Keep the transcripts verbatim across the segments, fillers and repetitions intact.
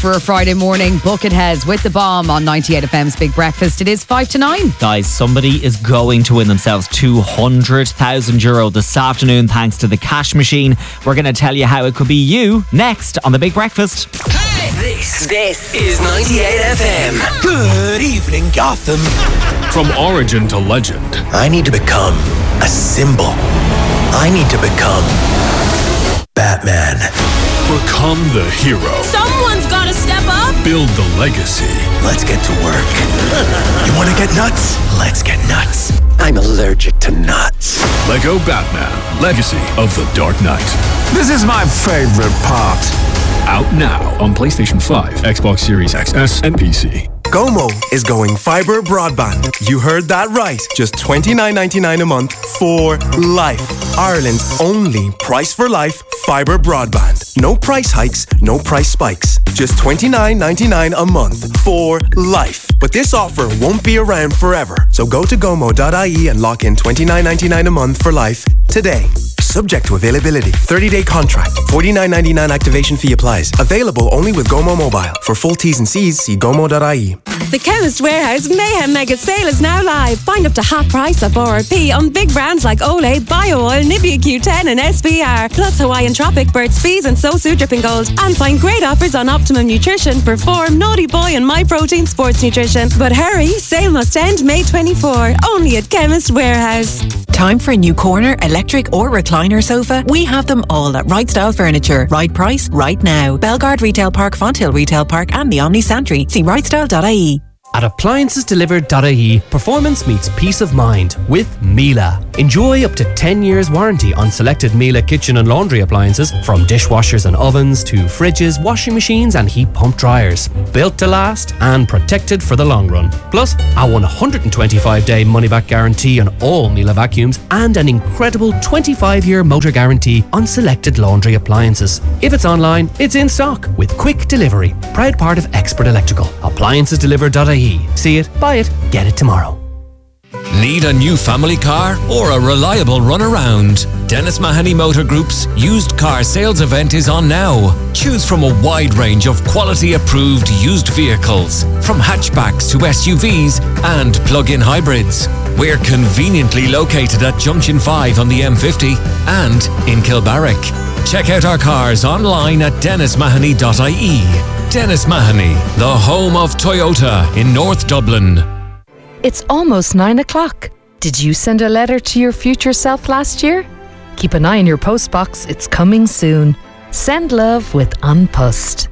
for a Friday morning. Bucketheads with the bomb on ninety-eight F M's Big Breakfast. It is five to nine. Guys, somebody is going to win themselves two hundred thousand euro this afternoon thanks to the cash machine. We're going to tell you how it could be you next on the Big Breakfast. Hey! This, this is ninety-eight F M. Good evening, Gotham. From origin to legend, I need to become a symbol. I need to become Batman. Become the hero. Someone's gotta step up. Build the legacy. Let's get to work. You want to get nuts? Let's get nuts. I'm allergic to nuts. Lego Batman, Legacy of the Dark Knight. This is my favorite part. Out now on PlayStation five, Xbox Series X S and P C. Gomo is going fibre broadband. You heard that right. Just twenty-nine ninety-nine a month for life. Ireland's only price for life fibre broadband. No price hikes, no price spikes. Just twenty-nine ninety-nine a month for life. But this offer won't be around forever. So go to gomo dot I E and lock in twenty-nine ninety-nine a month for life today. Subject to availability. thirty-day contract. forty-nine ninety-nine activation fee applies. Available only with Gomo Mobile. For full T's and C's, see gomo dot I E. The Chemist Warehouse Mayhem Mega Sale is now live. Find up to half price of R R P on big brands like Olay, BioOil, Nivea Q ten and S P R. Plus Hawaiian Tropic, Burt's Bees and Sosu Dripping Gold. And find great offers on Optimum Nutrition, Perform, Naughty Boy and My Protein Sports Nutrition. But hurry, sale must end May twenty-fourth. Only at Chemist Warehouse. Time for a new corner, electric or recliner sofa? We have them all at Right Style Furniture. Right price, right now. Belgard Retail Park, Fonthill Retail Park and the Omni Santry. See right style dot I E. At appliances delivered dot I E, performance meets peace of mind with Miele. Enjoy up to ten years warranty on selected Miele kitchen and laundry appliances, from dishwashers and ovens to fridges, washing machines and heat pump dryers. Built to last and protected for the long run. Plus, a one hundred twenty-five day money-back guarantee on all Miele vacuums and an incredible twenty-five year motor guarantee on selected laundry appliances. If it's online, it's in stock with quick delivery. Proud part of Expert Electrical. appliances delivered dot I E. See it, buy it, get it tomorrow. Need a new family car or a reliable runaround? Dennis Mahoney Motor Group's used car sales event is on now. Choose from a wide range of quality approved used vehicles, from hatchbacks to S U Vs and plug-in hybrids. We're conveniently located at Junction five on the M fifty and in Kilbarrack. Check out our cars online at dennis mahoney dot I E. Dennis Mahoney, the home of Toyota in North Dublin. It's almost nine o'clock. Did you send a letter to your future self last year? Keep an eye on your postbox. It's coming soon. Send love with An Post.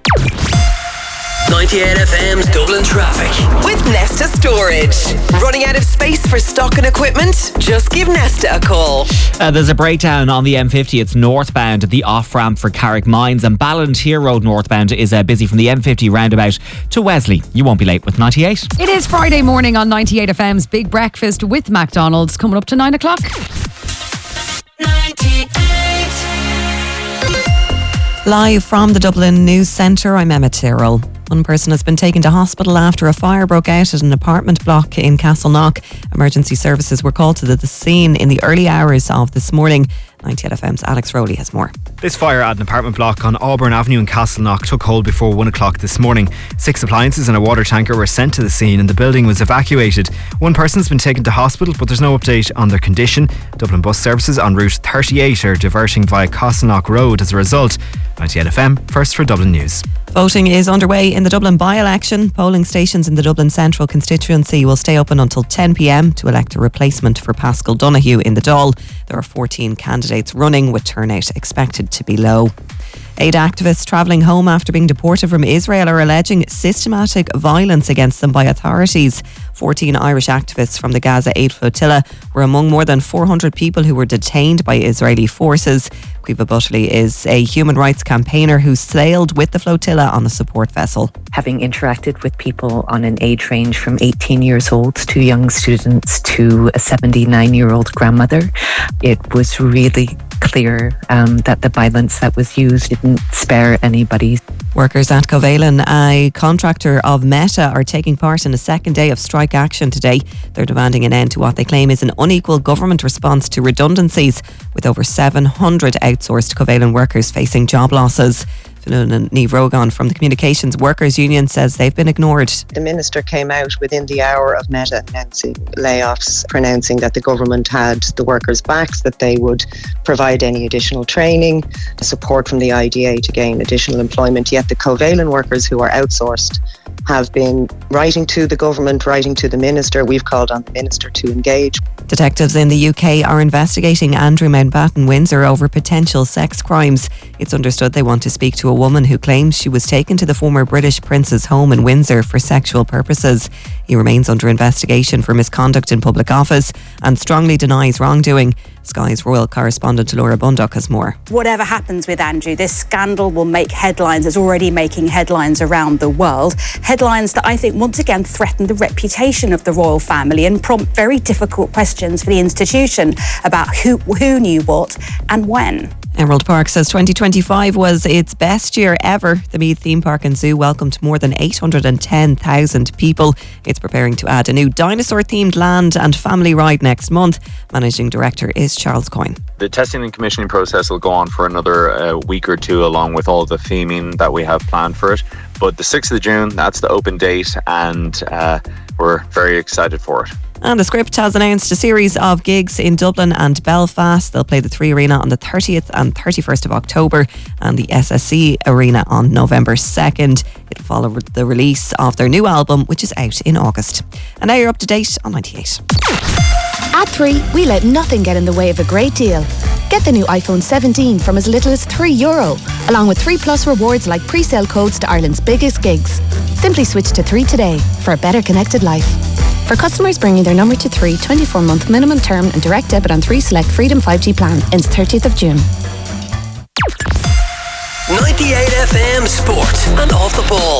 ninety-eight F M's Dublin traffic with Nesta Storage. Running out of space for stock and equipment? Just give Nesta a call. Uh, there's a breakdown on the M fifty. It's northbound at the off-ramp for Carrick Mines, and Ballantyre Road northbound is uh, busy from the M fifty roundabout to Wesley. You won't be late with ninety-eight. It is Friday morning on ninety-eight F M's Big Breakfast with McDonald's, coming up to nine o'clock. Live from the Dublin News Centre, I'm Emma Tyrrell. One person has been taken to hospital after a fire broke out at an apartment block in Castleknock. Emergency services were called to the scene in the early hours of this morning. ninety-eight F M's Alex Rowley has more. This fire at an apartment block on Auburn Avenue in Castleknock took hold before one o'clock this morning. Six appliances and a water tanker were sent to the scene and the building was evacuated. One person's been taken to hospital, but there's no update on their condition. Dublin bus services on Route thirty-eight are diverting via Castleknock Road as a result. ninety-eight F M, first for Dublin News. Voting is underway in the Dublin by-election. Polling stations in the Dublin Central constituency will stay open until ten p.m. to elect a replacement for Pascal Donoghue in the Dáil. There are fourteen candidates running, with turnout expected to be low. Eight activists travelling home after being deported from Israel are alleging systematic violence against them by authorities. fourteen Irish activists from the Gaza Aid Flotilla were among more than four hundred people who were detained by Israeli forces. Quiva Butterley is a human rights campaigner who sailed with the flotilla on a support vessel. Having interacted with people on an age range from eighteen years old to young students to a seventy-nine-year-old grandmother, it was really clear um, that the violence that was used didn't spare anybody. Workers at Covalent, a contractor of Meta, are taking part in a second day of strike action today. They're demanding an end to what they claim is an unequal government response to redundancies, with over seven hundred outsourced Covalent workers facing job losses. Fionn and Niamh Rogan from the Communications Workers Union says they've been ignored. The Minister came out within the hour of Meta announcing layoffs, pronouncing that the government had the workers' backs, that they would provide any additional training, support from the I D A to gain additional employment. Yet the Covalent workers who are outsourced have been writing to the government, writing to the Minister. We've called on the Minister to engage. Detectives in the U K are investigating Andrew Mountbatten Windsor over potential sex crimes. It's understood they want to speak to a woman who claims she was taken to the former British Prince's home in Windsor for sexual purposes. He remains under investigation for misconduct in public office and strongly denies wrongdoing. Sky's royal correspondent Laura Bundock has more. Whatever happens with Andrew, this scandal will make headlines. It's already making headlines around the world. Headlines that I think once again threaten the reputation of the royal family and prompt very difficult questions for the institution about who, who knew what and when. Emerald Park says twenty twenty-five was its best year ever. The Meath Theme Park and Zoo welcomed more than eight hundred ten thousand people. It's preparing to add a new dinosaur-themed land and family ride next month. Managing Director is Charles Coyne. The testing and commissioning process will go on for another uh, week or two, along with all the theming that we have planned for it. But the sixth of June, that's the open date, and uh, we're very excited for it. And the Script has announced a series of gigs in Dublin and Belfast. They'll play the Three Arena on the thirtieth and thirty-first of October and the S S C Arena on November second. It'll follow the release of their new album, which is out in August. And now you're up to date on ninety-eight. At three, we let nothing get in the way of a great deal. Get the new iPhone seventeen from as little as three euro, along with three plus rewards like pre-sale codes to Ireland's biggest gigs. Simply switch to three today for a better connected life. For customers bringing their number to three, twenty-four month minimum term and direct debit on three select Freedom five G plan ends thirtieth of June. ninety-eight F M Sport and Off the Ball.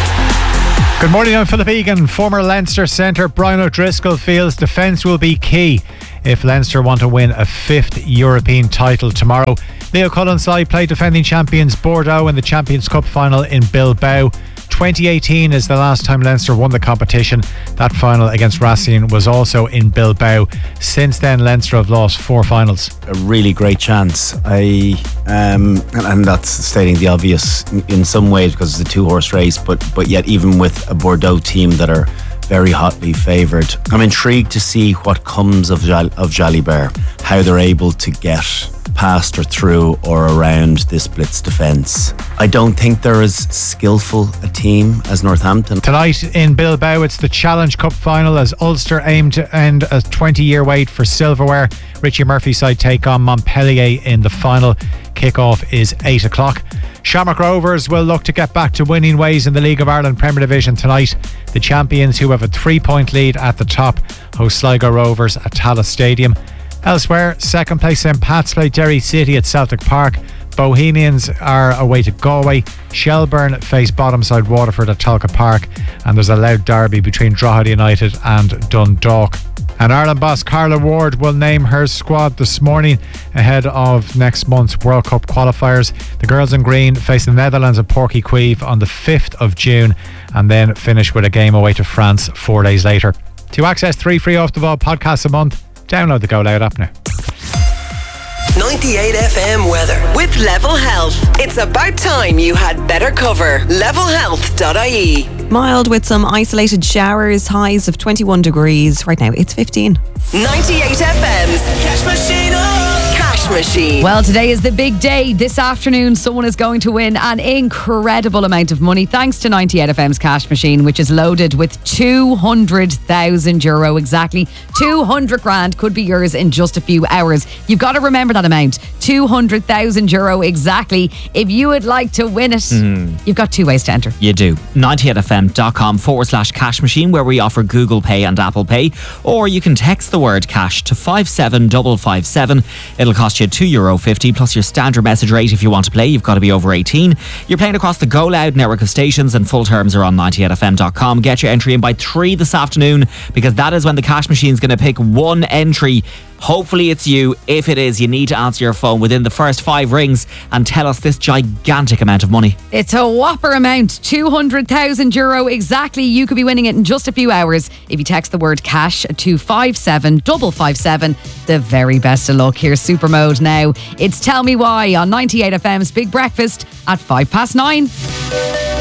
Good morning, I'm Philip Egan. Former Leinster centre Brian O'Driscoll feels defence will be key if Leinster want to win a fifth European title tomorrow. Leo Cullen's side play defending champions Bordeaux in the Champions Cup final in Bilbao. twenty eighteen is the last time Leinster won the competition. That final against Racine was also in Bilbao. Since then, Leinster have lost four finals. A really great chance. I um, and, and that's stating the obvious in, in some ways because it's a two-horse race, but but yet even with a Bordeaux team that are very hotly favoured, I'm intrigued to see what comes of Jal- of Jalibert, how they're able to get past or through or around this blitz defence. I don't think they're as skillful a team as Northampton. Tonight in Bilbao, it's the Challenge Cup final as Ulster aim to end a twenty-year wait for silverware. Richie Murphy's side take on Montpellier in the final. Kick-off is eight o'clock. Shamrock Rovers will look to get back to winning ways in the League of Ireland Premier Division tonight. The champions, who have a three-point lead at the top, host Sligo Rovers at Tallaght Stadium. Elsewhere, second place Saint Pat's play Derry City at Celtic Park. Bohemians are away to Galway. Shelburne face bottom side Waterford at Talca Park. And there's a loud derby between Drogheda United and Dundalk. And Ireland boss Carla Ward will name her squad this morning ahead of next month's World Cup qualifiers. The girls in green face the Netherlands at Porky Queeve on the fifth of June and then finish with a game away to France four days later. To access three free Off the Ball podcasts a month, download the Go Loud app now. ninety-eight F M weather with Level Health. It's about time you had better cover. level health dot I E. Mild with some isolated showers, highs of twenty-one degrees. Right now it's fifteen. ninety-eight F M's Cash Machine. Cash Machine. Well, today is the big day. This afternoon, someone is going to win an incredible amount of money thanks to ninety-eight F M's Cash Machine, which is loaded with two hundred thousand euro. Exactly. two hundred grand could be yours in just a few hours. You've got to remember that amount. two hundred thousand euro exactly. If you would like to win it, mm. you've got two ways to enter. You do. ninety-eight F M dot com forward slash cash machine, where we offer Google Pay and Apple Pay. Or you can text the word cash to five seven five five seven. It'll cost you two euro fifty plus your standard message rate. If you want to play, you've got to be over eighteen. You're playing across the Go Loud network of stations, and full terms are on ninety-eight F M dot com. Get your entry in by three this afternoon, because that is when the cash machine's going to pick one entry Hopefully it's you. If it is, you need to answer your phone within the first five rings and tell us this gigantic amount of money. It's a whopper amount, two hundred thousand euro exactly. You could be winning it in just a few hours if you text the word cash to five seven five five seven. The very best of luck. Here's Super Mode now. It's Tell Me Why on ninety-eight F M's Big Breakfast at five past nine.